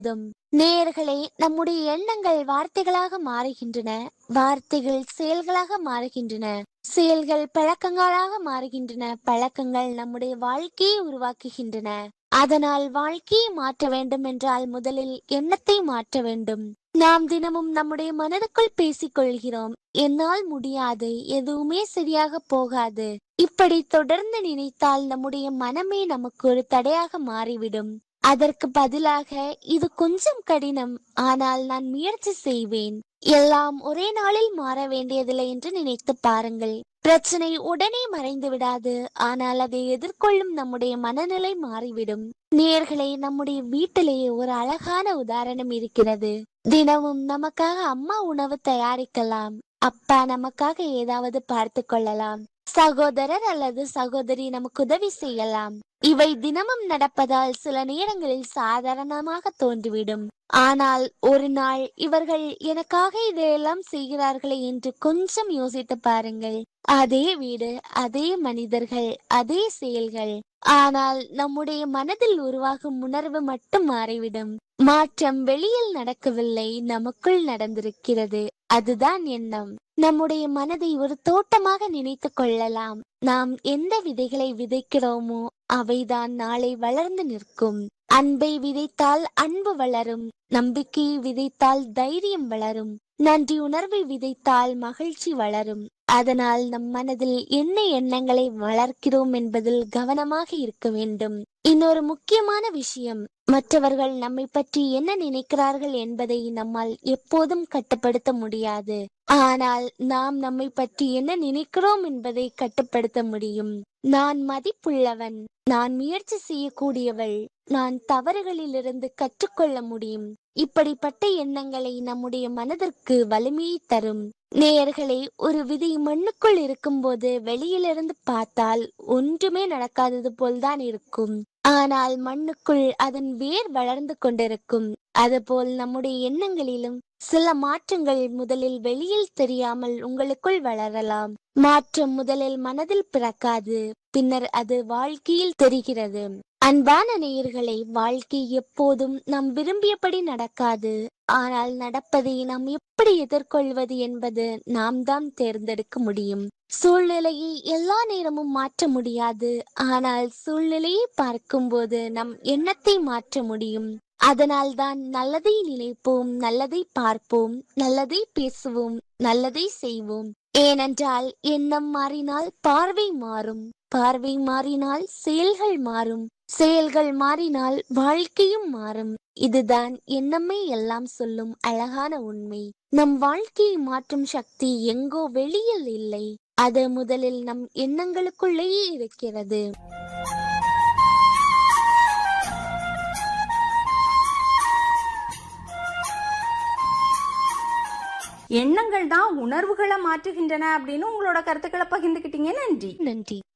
நேயர்களே, நம்முடைய எண்ணங்கள் வார்த்தைகளாக மாறுகின்றன, வார்த்தைகள் செயல்களாக மாறுகின்றன, செயல்கள் பழக்கங்களாக மாறுகின்றன, பழக்கங்கள் நம்முடைய வாழ்க்கையை உருவாக்குகின்றன. அதனால் வாழ்க்கையை மாற்ற வேண்டும் என்றால் முதலில் எண்ணத்தை மாற்ற வேண்டும். நாம் தினமும் நம்முடைய மனதுக்குள் பேசிக் கொள்கிறோம், என்னால் முடியாது, எதுவுமே சரியாக போகாது. இப்படி தொடர்ந்து நினைத்தால் நம்முடைய மனமே நமக்கு ஒரு தடையாக மாறிவிடும். அதற்கு பதிலாக இது கொஞ்சம் கடினம், ஆனால் நான் முயற்சி செய்வேன், எல்லாம் ஒரே நாளில் மாற வேண்டியதில்லை என்று நினைத்து பாருங்கள். பிரச்சனை உடனே மறைந்து விடாது, ஆனால் அதை எதிர்கொள்ளும் நம்முடைய மனநிலை மாறிவிடும். நேயர்களே, நம்முடைய வீட்டிலேயே ஒரு அழகான உதாரணம் இருக்கிறது. தினமும் நமக்காக அம்மா உணவு தயாரிக்கலாம், அப்பா நமக்காக ஏதாவது பார்த்து கொள்ளலாம், சகோதரர் அல்லது சகோதரி நமக்கு உதவி செய்யலாம். இவை தினமும் நடப்பதால் சில நேரங்களில் சாதாரணமாக தோன்றிவிடும். ஆனால் ஒரு நாள் இவர்கள் எனக்காக இதையெல்லாம் செய்கிறார்களே என்று கொஞ்சம் யோசித்து பாருங்கள். அதே வீடு, அதே மனிதர்கள், அதே செயல்கள், ஆனால் நம்முடைய மனதில் உருவாகும் உணர்வு மட்டும் மாறிவிடும். மாற்றம் வெளியில் நடக்கவில்லை, நமக்குள் நடந்திருக்கிறது. அதுதான் எண்ணம். நம்முடைய மனதை ஒரு தோட்டமாக நினைத்து கொள்ளலாம். நாம் எந்த விதைகளை விதைக்கிறோமோ அவைதான் நாளை வளர்ந்து நிற்கும். அன்பை விதைத்தால் அன்பு வளரும், நம்பிக்கையை விதைத்தால் தைரியம் வளரும், நன்றி உணர்வை விதைத்தால் மகிழ்ச்சி வளரும். அதனால் நம் மனதில் என்ன எண்ணங்களை வளர்க்கிறோம் என்பதில் கவனமாக இருக்க வேண்டும். இன்னொரு முக்கியமான விஷயம், மற்றவர்கள் நம்மை பற்றி என்ன நினைக்கிறார்கள் என்பதை நம்மால் எப்போதும் கட்டுப்படுத்த முடியாது. ஆனால் நாம் நம்மை பற்றி என்ன நினைக்கிறோம் என்பதை கட்டுப்படுத்த முடியும். நான் மதிப்புள்ளவன், நான் முயற்சி செய்யக்கூடியவள், நான் தவறுகளிலிருந்து கற்றுக்கொள்ள முடியும். இப்படிப்பட்ட எண்ணங்களை நம்முடைய மனதிற்கு வலிமையை தரும். நேயர்களே, ஒரு விதை மண்ணுக்குள் இருக்கும்போது வெளியிலிருந்து பார்த்தால் ஒன்றுமே நடக்காதது போல்தான் இருக்கும். ஆனால் மண்ணுக்குள் அதன் வேர் வளர்ந்து கொண்டிருக்கும். அதுபோல் நம்முடைய எண்ணங்களிலும் சில மாற்றங்கள் முதலில் வெளியில் தெரியாமல் உங்களுக்குள் வளரலாம். மாற்றம் முதலில் மனதில் பிறக்காது, பின்னர் அது வாழ்க்கையில் தெரிகிறது. அன்பான நேயர்களே, வாழ்க்கை எப்போதும் நாம் விரும்பியபடி நடக்காது. ஆனால் நடப்பதை நாம் எப்படி எதிர்கொள்வது என்பது நாம் தான் தேர்ந்தெடுக்க முடியும். சூழ்நிலையை எல்லா நேரமும் மாற்ற முடியாது, ஆனால் சூழ்நிலையை பார்க்கும்போது நம் எண்ணத்தை மாற்ற முடியும். அதனால் தான் நல்லதை நினைப்போம், நல்லதை பார்ப்போம், நல்லதை பேசுவோம், நல்லதை செய்வோம். ஏனென்றால் எண்ணம் மாறினால் பார்வை மாறும், பார்வை மாறினால் செயல்கள் மாறும், செயல்கள் மாறினால் வாழ்க்கையும் மாறும். இதுதான் எண்ணமே எல்லாம் சொல்லும் அழகான உண்மை. நம் வாழ்க்கையை மாற்றும் சக்தி எங்கோ வெளியில் இல்லை, அது முதலில் நம் எண்ணங்களுக்குள்ளேயே இருக்கிறது. எண்ணங்கள் தான் உணர்வுகளை மாற்றுகின்றன அப்படின்னு உங்களோட கருத்துக்களை பகிர்ந்துக்கிட்டீங்க. நன்றி. நன்றி.